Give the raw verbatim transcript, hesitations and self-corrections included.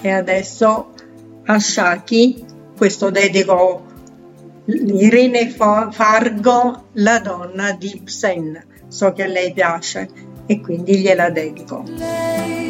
E adesso a Shaki questo dedico Irene Fargo, la donna di Ibsen. So che a lei piace e quindi gliela dedico.